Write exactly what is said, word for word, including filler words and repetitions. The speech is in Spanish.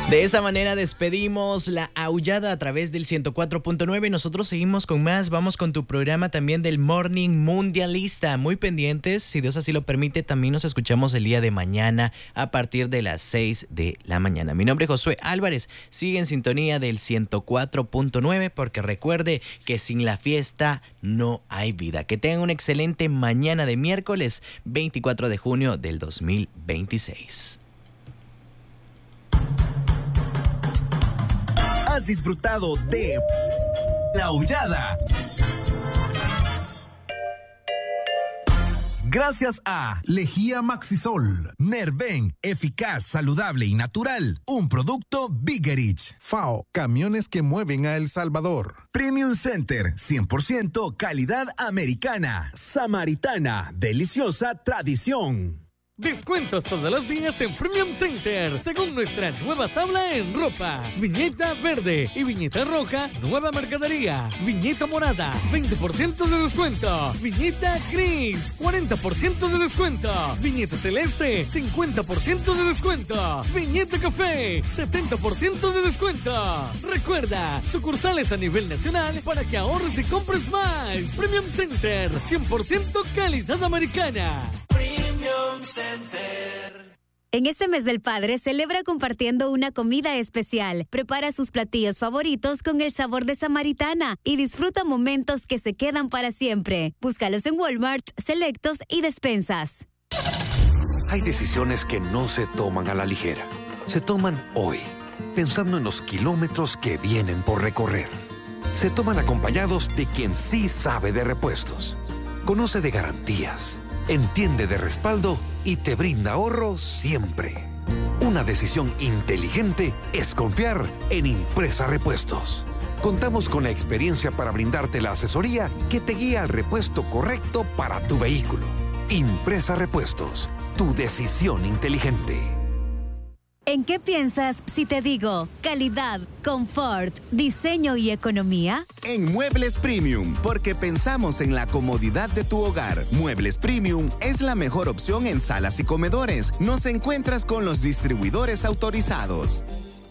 De esa manera despedimos La Aullada a través del ciento cuatro punto nueve. Nosotros seguimos con más. Vamos con tu programa también del Morning Mundialista. Muy pendientes, si Dios así lo permite, también nos escuchamos el día de mañana a partir de las seis de la mañana. Mi nombre es Josué Álvarez. Sigue en sintonía del ciento cuatro punto nueve porque recuerde que sin la fiesta no hay vida. Que tengan una excelente mañana de miércoles veinticuatro de junio del dos mil veintiséis. Has disfrutado de La Aullada. Gracias a Lejía Maxisol, Nerven, eficaz, saludable y natural. Un producto Biggerich. FAO, camiones que mueven a El Salvador. Premium Center, cien por ciento calidad americana. Samaritana, deliciosa tradición. Descuentos todos los días en Premium Center, según nuestra nueva tabla en ropa. Viñeta verde y viñeta roja, nueva mercadería. Viñeta morada, veinte por ciento de descuento. Viñeta gris, cuarenta por ciento de descuento. Viñeta celeste, cincuenta por ciento de descuento. Viñeta café, setenta por ciento de descuento. Recuerda, sucursales a nivel nacional para que ahorres y compres más. Premium Center, cien por ciento calidad americana. Center. En este mes del padre, celebra compartiendo una comida especial. Prepara sus platillos favoritos con el sabor de Samaritana y disfruta momentos que se quedan para siempre. Búscalos en Walmart, Selectos y Despensas. Hay decisiones que no se toman a la ligera. Se toman hoy, pensando en los kilómetros que vienen por recorrer. Se toman acompañados de quien sí sabe de repuestos, conoce de garantías, entiende de respaldo y te brinda ahorro siempre. Una decisión inteligente es confiar en Impresa Repuestos. Contamos con la experiencia para brindarte la asesoría que te guía al repuesto correcto para tu vehículo. Impresa Repuestos, tu decisión inteligente. ¿En qué piensas si te digo calidad, confort, diseño y economía? En Muebles Premium, porque pensamos en la comodidad de tu hogar. Muebles Premium es la mejor opción en salas y comedores. Nos encuentras con los distribuidores autorizados.